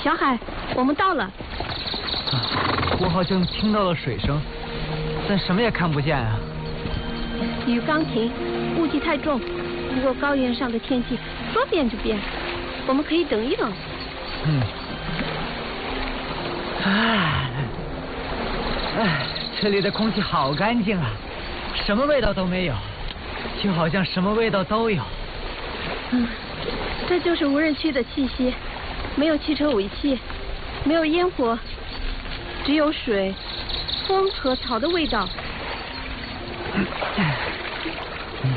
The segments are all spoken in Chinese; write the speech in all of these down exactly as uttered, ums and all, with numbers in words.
小海，我们到了。 啊，我好像听到了水声，但什么也看不见啊。 雨刚停，雾气太重，不过高原上的天气说变就变，我们可以等一等。 嗯。唉，唉，这里的空气好干净啊，什么味道都没有，就好像什么味道都有。 嗯，这就是无人区的气息，没有汽车尾气，没有烟火，只有水、风和草的味道。 嗯嗯、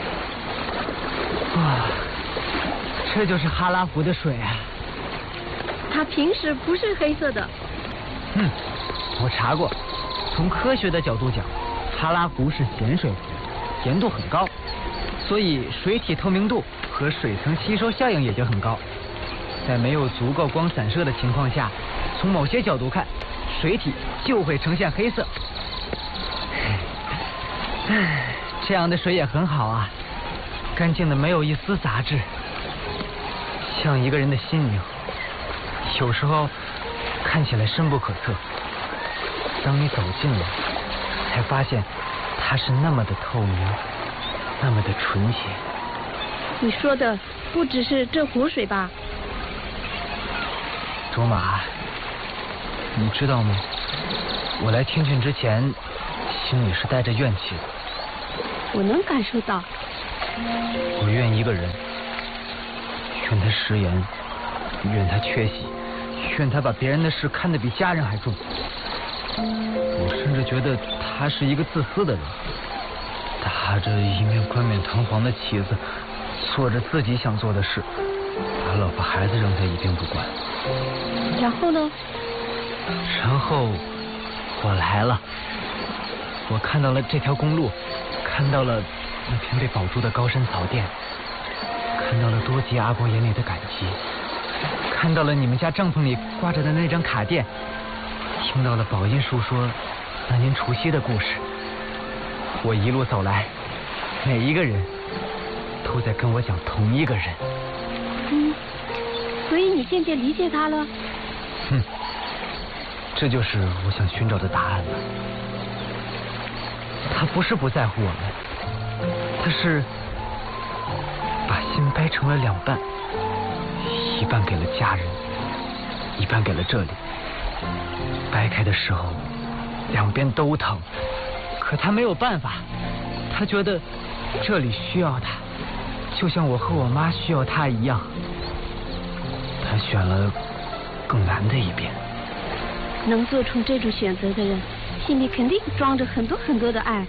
哇，这就是哈拉湖的水啊！ 它平时不是黑色的。 嗯，我查过，从科学的角度讲，哈拉湖是咸水湖，盐度很高，所以水体透明度和水层吸收效应也就很高。在没有足够光散射的情况下，从某些角度看，水体就会呈现黑色。唉，这样的水也很好啊，干净的没有一丝杂质，像一个人的心灵，有时候看起来深不可测，当你走近了，才发现它是那么的透明，那么的纯洁。 你说的不只是这湖水吧？ 卓玛，你知道吗？我来天郡之前，心里是带着怨气的。 我能感受到。 我怨一个人，怨他食言，怨他缺席，怨他把别人的事看得比家人还重。我甚至觉得他是一个自私的人，打着一面冠冕堂皇的旗子，做着自己想做的事，把老婆孩子扔在一边不管。 然后呢？ 然后我来了，我看到了这条公路，看到了那片被保住的高山草甸，看到了多吉阿伯眼里的感激，看到了你们家帐篷里挂着的那张卡垫，听到了宝音述说那年除夕的故事。我一路走来，每一个人都在跟我讲同一个人。 嗯，所以你渐渐理解他了。 哼，这就是我想寻找的答案了。他不是不在乎我们，他是把心掰成了两半，一半给了家人，一半给了这里。掰开的时候，两边都疼，可他没有办法，他觉得这里需要他，就像我和我妈需要他一样。他选了更难的一边。 能做出这种选择的人，心里肯定装着很多很多的爱。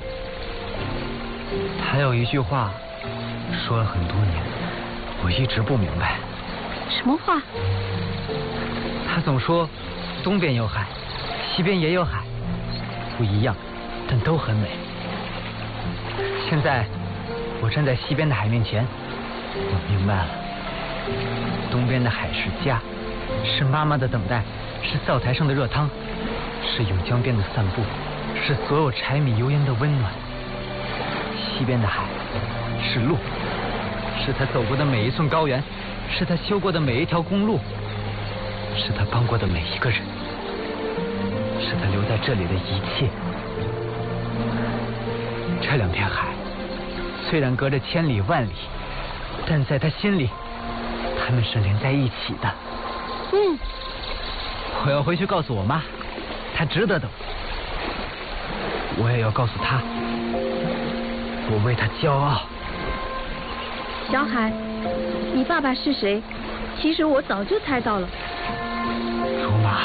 还有一句话说了很多年，我一直不明白。 什么话？ 他总说东边有海，西边也有海，不一样，但都很美。现在我站在西边的海面前，我明白了，东边的海是家，是妈妈的等待，是灶台上的热汤，是甬江边的散步，是所有柴米油盐的温暖。西边的海是路，是他走过的每一寸高原，是他修过的每一条公路，是他帮过的每一个人，是他留在这里的一切。这两片海虽然隔着千里万里，但在他心里，他们是连在一起的。 嗯， 我要回去告诉我妈，她值得的。我也要告诉她，我为她骄傲。 小海，你爸爸是谁？其实我早就猜到了。 竹马，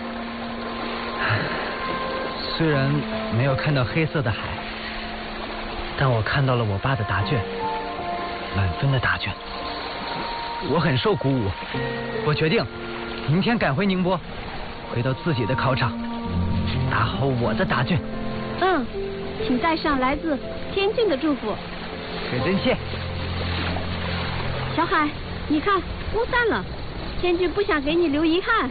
虽然没有看到黑色的海，但我看到了我爸的答卷，满分的答卷。我很受鼓舞，我决定明天赶回宁波，回到自己的考场，打好我的答卷。 嗯，请带上来自天津的祝福。 给真切。 小海，你看雾散了，天君不想给你留遗憾。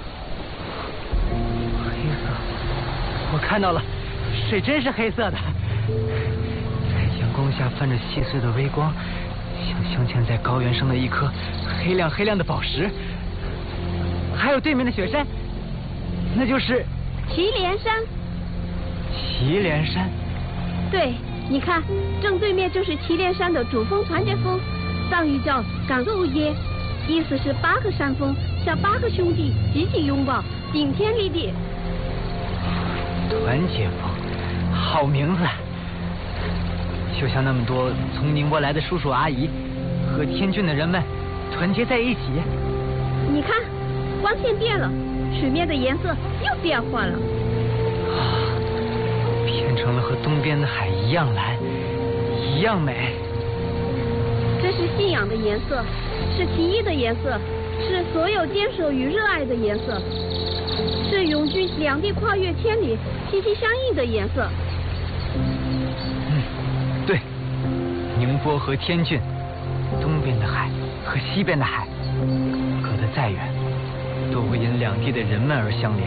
黑色，我看到了，水真是黑色的，在阳光下泛着细碎的微光，像镶嵌在高原上的一颗黑亮黑亮的宝石。 还有对面的雪山，那就是祁连山。 祁连山。 对，你看，正对面就是祁连山的主峰团结峰，藏语叫港肉耶，意思是八个山峰像八个兄弟紧紧拥抱，顶天立地。 团结峰，好名字，就像那么多从宁波来的叔叔阿姨和天峻的人们团结在一起。 你看，光线变了，水面的颜色又变化了， 啊，变成了和东边的海一样蓝，一样美。 这是信仰的颜色，是情谊的颜色，是所有坚守与热爱的颜色，是永居两地跨越千里息息相印的颜色。 嗯，对，宁波和天峻，东边的海和西边的海，隔得再远，都会因两地的人们而相连。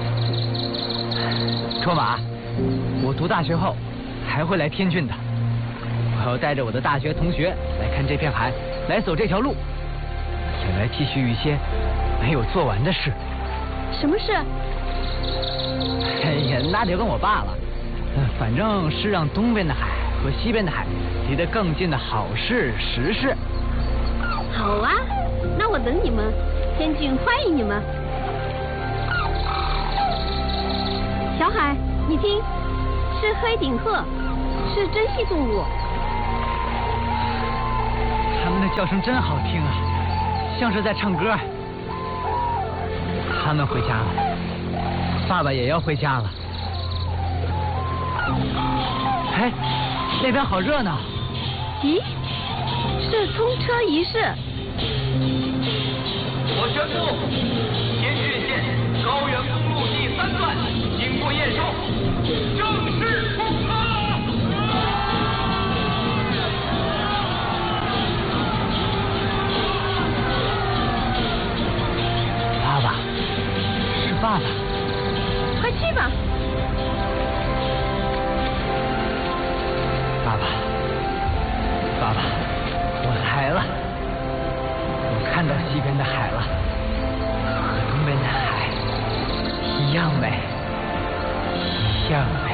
卓玛，我读大学后还会来天峻的，我要带着我的大学同学来看这片海，来走这条路，也来继续一些没有做完的事。 什么事？ 哎呀，那得问我爸了。反正是让东边的海和西边的海离得更近的好事实事。 好啊，那我等你们，天峻欢迎你们。小海，你听，是黑顶鹤，是珍稀动物。 它们的叫声真好听啊，像是在唱歌。他们回家了，爸爸也要回家了。哎，那边好热闹。 咦，是通车仪式。 我宣布，天峻县高原公路第三段经过验收，正式通车。 爸爸，是爸爸。 快去吧。 爸爸，爸爸，我来了，我看到西边的海了，和东边的海一样美，一样美。